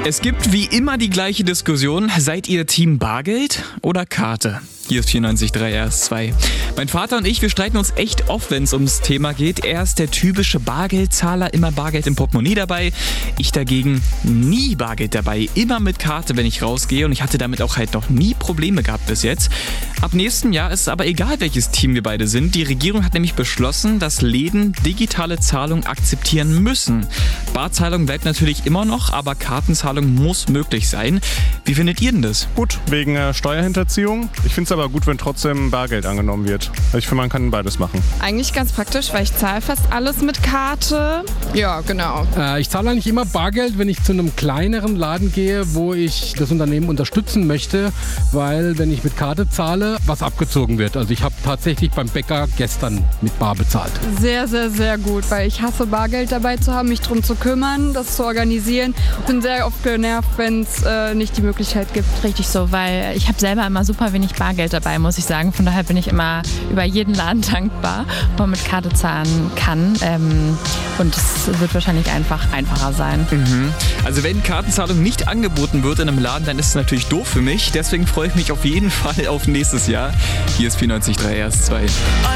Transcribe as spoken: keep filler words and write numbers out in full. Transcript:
Es gibt wie immer die gleiche Diskussion. Seid ihr Team Bargeld oder Karte? Hier ist vierundneunzig Komma drei R S zwei. Mein Vater und ich, wir streiten uns echt oft, wenn es ums Thema geht. Er ist der typische Bargeldzahler, immer Bargeld im Portemonnaie dabei. Ich dagegen nie Bargeld dabei, immer mit Karte, wenn ich rausgehe. Und ich hatte damit auch halt noch nie Probleme gehabt bis jetzt. Ab nächsten Jahr ist es aber egal, welches Team wir beide sind. Die Regierung hat nämlich beschlossen, dass Läden digitale Zahlung akzeptieren müssen. Barzahlung bleibt natürlich immer noch, aber Kartenzahlung muss möglich sein. Wie findet ihr denn das? Gut, wegen äh, Steuerhinterziehung. Ich finde es aber gut, wenn trotzdem Bargeld angenommen wird. Ich finde, man kann beides machen. Eigentlich ganz praktisch, weil ich zahle fast alles mit Karte. Ja, genau. Äh, ich zahle eigentlich immer Bargeld, wenn ich zu einem kleineren Laden gehe, wo ich das Unternehmen unterstützen möchte, weil wenn ich mit Karte zahle, was abgezogen wird. Also ich habe tatsächlich beim Bäcker gestern mit Bar bezahlt. Sehr, sehr, sehr gut, weil ich hasse Bargeld dabei zu haben, mich drum zu kümmern, das zu organisieren. Ich bin sehr oft genervt, wenn es äh, nicht die Möglichkeit gibt. Richtig so, weil ich habe selber immer super wenig Bargeld dabei, muss ich sagen. Von daher bin ich immer über jeden Laden dankbar, wo man mit Karte zahlen kann. Ähm, und es wird wahrscheinlich einfach einfacher sein. Mhm. Also wenn Kartenzahlung nicht angeboten wird in einem Laden, dann ist es natürlich doof für mich. Deswegen freue ich mich auf jeden Fall auf nächstes Jahr. Hier ist vierundneunzig Komma drei R S zwei.